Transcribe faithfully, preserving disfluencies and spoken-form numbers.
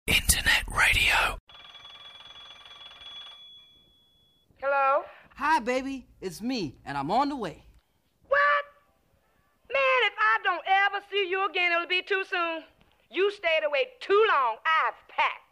Internet radio. Hello? Hi, baby. It's me, and I'm on the way. What? Man, if I don't ever see you again, it'll be too soon. You stayed away too long. I've packed.